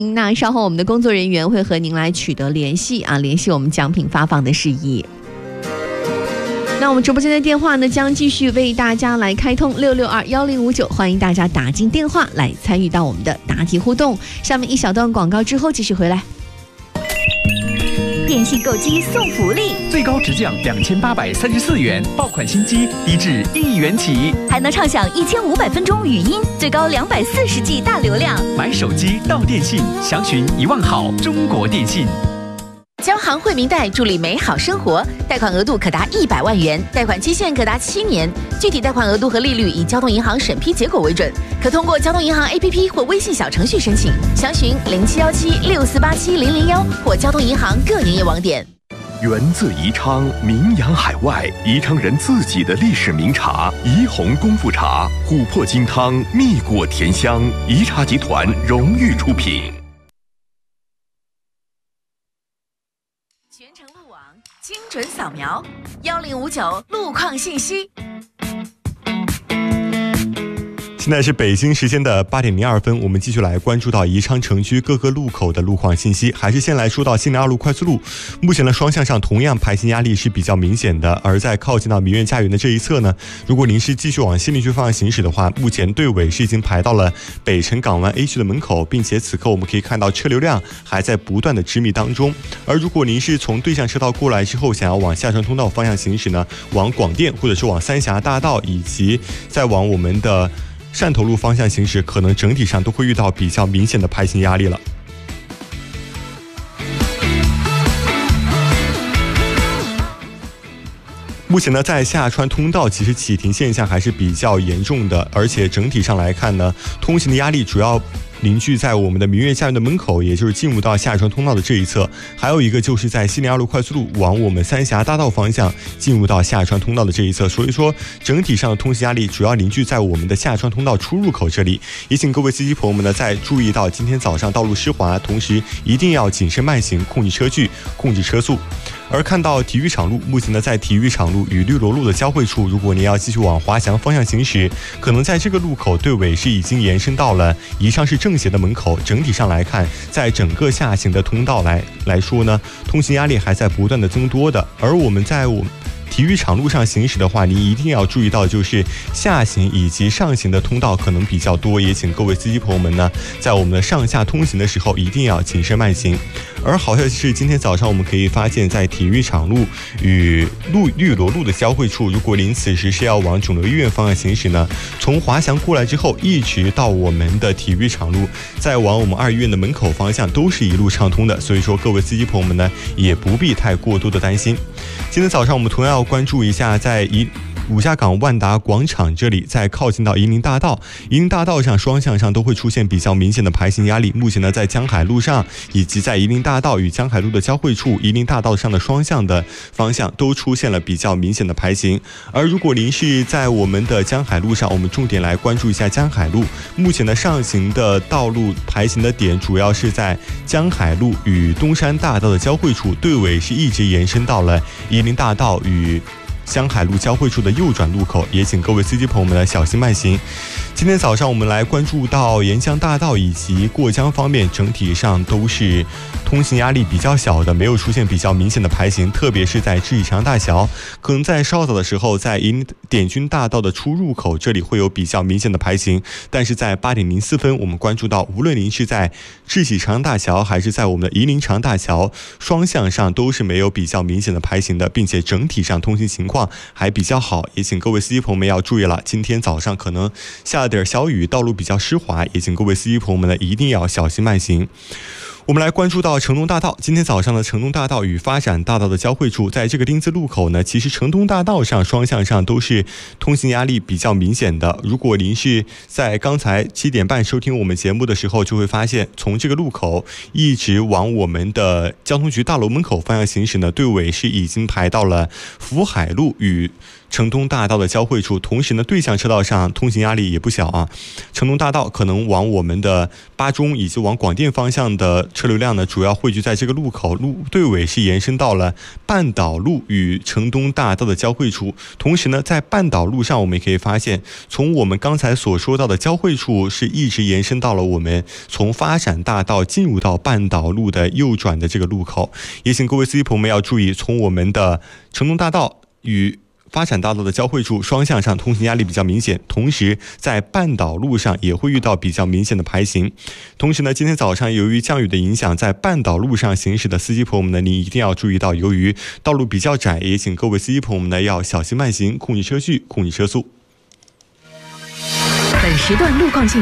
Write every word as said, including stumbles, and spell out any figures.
那稍后我们的工作人员会和您来取得联系啊，联系我们奖品发放的事宜。那我们直播间的电话呢，将继续为大家来开通六六二幺零五九，欢迎大家打进电话来参与到我们的答题互动。下面一小段广告之后继续回来。 电信购机送福利， 最高直降两千八百三十四元，爆款新机低至一元起， 还能畅享一千五百分钟语音，最高两百四十 G 大流量。 买手机到电信，详询一万好中国电信。 交行惠民贷助力美好生活，贷款额度可达一百万元，贷款期限可达七年，具体贷款额度和利率以交通银行审批结果为准，可通过交通银行 A P P 或微信小程序申请，详询零七幺七六四八七零零幺或交通银行各营业网点。 源自宜昌，名扬海外，宜昌人自己的历史名茶宜红功夫茶，琥珀金汤，蜜果甜香，宜茶集团荣誉出品。 全程路网精准扫描幺零五九路况信息。 现在是北京时间的八点零二分，我们继续来关注到宜昌城区各个路口的路况信息。还是先来说到新林二路快速路，目前的双向上同样排行压力是比较明显的。而在靠近到民苑家园的这一侧呢，如果您是继续往西陵区方向行驶的话，目前队尾是已经排到了北辰港湾 A 区的门口，并且此刻我们可以看到车流量还在不断的织密当中。而如果您是从对向车道过来之后，想要往下川通道方向行驶呢，往广电或者是往三峡大道，以及再往我们的汕头路方向行驶，可能整体上都会遇到比较明显的排行压力了。目前呢，在下川通道其实启停现象还是比较严重的，而且整体上来看呢，通行的压力主要凝聚在我们的民悦家园的门口，也就是进入到下川通道的这一侧，还有一个就是在西林二路快速路往我们三峡大道方向进入到下川通道的这一侧，所以说整体上的通行压力主要凝聚在我们的下川通道出入口这里。也请各位司机朋友们呢，在注意到今天早上道路湿滑，同时一定要谨慎慢行，控制车距，控制车速。而看到体育场路，目前呢在体育场路与绿萝路的交汇处，如果您要继续往华翔方向行驶，可能在这个路口队尾是已经延伸到了宜昌市政协的门口。整体上来看，在整个下行的通道来来说呢，通行压力还在不断的增多的。而我们在我们体育场路上行驶的话，你一定要注意到，就是下行以及上行的通道可能比较多，也请各位司机朋友们呢，在我们的上下通行的时候一定要谨慎慢行。而好消息是，今天早上我们可以发现，在体育场路与路绿萝路的交汇处，如果您此时是要往肿瘤医院方向行驶呢，从华翔过来之后，一直到我们的体育场路，再往我们二医院的门口方向，都是一路畅通的。所以说，各位司机朋友们呢，也不必太过多的担心。今天早上我们同样要关注一下，在宜五家港万达广场这里，在靠近到夷陵大道，夷陵大道上双向上都会出现比较明显的排行压力。目前呢，在江海路上以及在夷陵大道与江海路的交汇处，夷陵大道上的双向的方向都出现了比较明显的排行。而如果您是在我们的江海路上，我们重点来关注一下江海路。目前的上行的道路排行的点主要是在江海路与东山大道的交汇处，队尾是一直延伸到了夷陵大道与江海路交汇处的右转路口，也请各位司机朋友们呢小心慢行。今天早上我们来关注到沿江大道以及过江方面，整体上都是通行压力比较小的，没有出现比较明显的排行，特别是在知己长大桥，可能在稍早的时候，在银点军大道的出入口这里会有比较明显的排行，但是在八点零四分，我们关注到，无论您是在知己长大桥还是在我们的夷陵长大桥，双向上都是没有比较明显的排行的，并且整体上通行情况还比较好。也请各位司机朋友们要注意了，今天早上可能下了点小雨，道路比较湿滑，也请各位司机朋友们呢一定要小心慢行。我们来关注到城东大道，今天早上的城东大道与发展大道的交汇处，在这个丁字路口呢，其实城东大道上双向上都是通行压力比较明显的。如果您是在刚才七点半收听我们节目的时候，就会发现从这个路口一直往我们的交通局大楼门口方向行驶呢，队尾是已经排到了福海路与城东大道的交汇处，同时呢，对向车道上通行压力也不小啊。城东大道可能往我们的巴中以及往广电方向的车流量呢，主要汇聚在这个路口，路队尾是延伸到了半岛路与城东大道的交汇处。同时呢，在半岛路上，我们也可以发现，从我们刚才所说到的交汇处，是一直延伸到了我们从发展大道进入到半岛路的右转的这个路口。也请各位司机朋友们要注意，从我们的城东大道与发展大道的交汇处，双向上通行压力比较明显，同时在半岛路上也会遇到比较明显的排行。同时呢，今天早上由于降雨的影响，在半岛路上行驶的司机朋友们呢，你一定要注意到，由于道路比较窄，也请各位司机朋友们呢要小心慢行，控制车距，控制车速。 本时段路况信息。